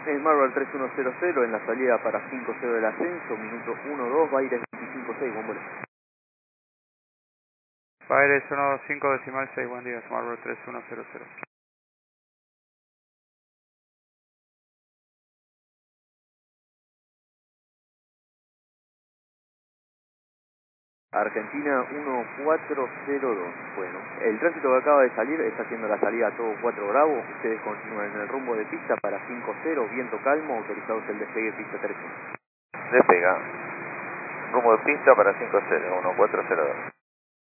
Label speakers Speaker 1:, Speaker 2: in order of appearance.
Speaker 1: En Marvel 3100 en la salida para 50 del ascenso, minuto 1-2, Baires 25-6, bombole.
Speaker 2: Baires 125,6, buen día, Marvel 3100.
Speaker 1: Argentina 1402. Bueno, el tránsito que acaba de salir está haciendo la salida a todo 4 Bravo. Ustedes continúan en el rumbo de pista para 50, viento calmo, autorizados el despegue pista 31.
Speaker 3: Despega. Rumbo de pista para 50, 1402.